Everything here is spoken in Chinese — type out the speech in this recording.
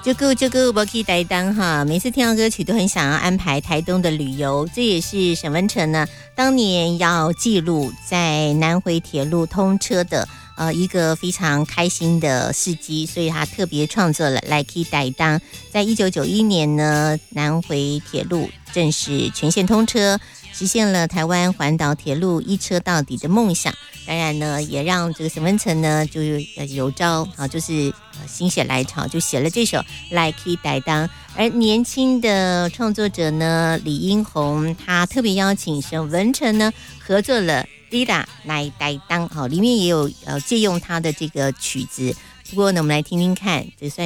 这个我可以带当哈，每次听到歌曲都很想要安排台东的旅游，这也是沈文程呢当年要记录在南回铁路通车的一个非常开心的事迹，所以他特别创作了来可以带当。在1991年呢，南回铁路正式全线通车，实现了台湾环岛铁路一车到底的梦想。当然呢，也让这个沈文程呢，就是有朝就是心血来潮，就写了这首《来可以带当》。而年轻的创作者呢，李英宏，他特别邀请沈文程呢合作了《Lida 来带当》，里面也有借用他的这个曲子。不过呢，我们来听听看，这算